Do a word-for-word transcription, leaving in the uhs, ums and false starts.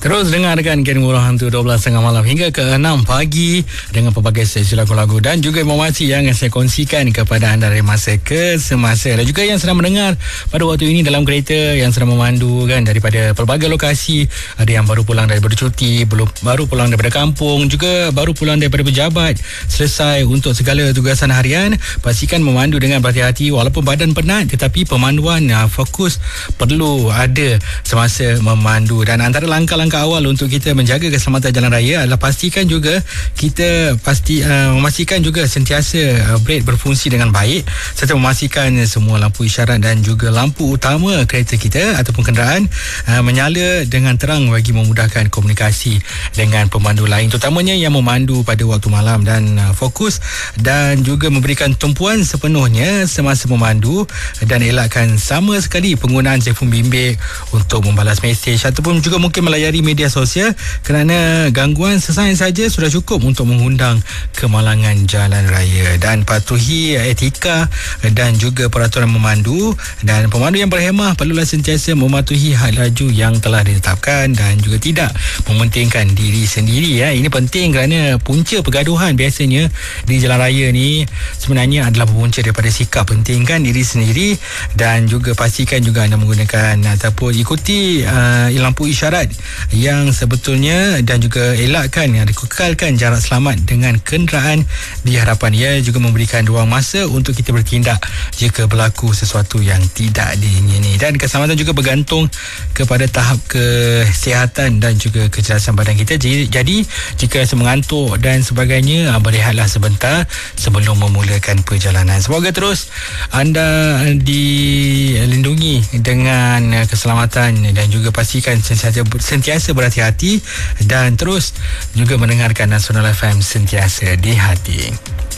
Terus dengarkan Ken Murah Hantu dua belas tiga puluh malam hingga ke enam pagi dengan pelbagai sesi lagu-lagu dan juga informasi yang saya kongsikan kepada anda dari masa ke semasa, dan juga yang sedang mendengar pada waktu ini dalam kereta, yang sedang memandu kan daripada pelbagai lokasi. Ada yang baru pulang daripada cuti, belum baru pulang daripada kampung, juga baru pulang daripada pejabat, selesai untuk segala tugasan harian. Pastikan memandu dengan berhati-hati, walaupun badan penat tetapi pemanduan uh, fokus perlu ada semasa memandu. Dan antara langkah-langkah awal untuk kita menjaga keselamatan jalan raya adalah pastikan juga kita pasti uh, memastikan juga sentiasa uh, brake berfungsi dengan baik, serta memastikan semua lampu isyarat dan juga lampu utama kereta kita ataupun kenderaan uh, menyala dengan terang bagi memudahkan komunikasi dengan pemandu lain, terutamanya yang memandu pada waktu malam, dan uh, fokus dan juga memberikan tumpuan sepenuhnya semasa memandu, dan elakkan sama sekali penggunaan telefon bimbit untuk membalas mesej ataupun juga mungkin melayari media sosial, kerana gangguan sesaat saja sudah cukup untuk mengundang kemalangan jalan raya. Dan patuhi etika dan juga peraturan memandu, dan pemandu yang berhemah perlulah sentiasa mematuhi had laju yang telah ditetapkan dan juga tidak mementingkan diri sendiri ya. Ini penting kerana punca pergaduhan biasanya di jalan raya ni sebenarnya adalah berpunca daripada sikap pentingkan diri sendiri, dan juga pastikan juga anda menggunakan ataupun ikuti uh, lampu isyarat yang sebetulnya, dan juga elakkan ya, kekalkan jarak selamat dengan kenderaan di hadapan. Ia juga memberikan ruang masa untuk kita bertindak jika berlaku sesuatu yang tidak diingini, dan keselamatan juga bergantung kepada tahap kesihatan dan juga kecerdasan badan kita. Jadi, jadi jika rasa mengantuk dan sebagainya, berehatlah sebentar sebelum memulakan perjalanan. Semoga terus anda dilindungi dengan keselamatan, dan juga pastikan sentiasa, sentiasa berhati-hati, dan terus juga mendengarkan Nasional F M sentiasa di hati.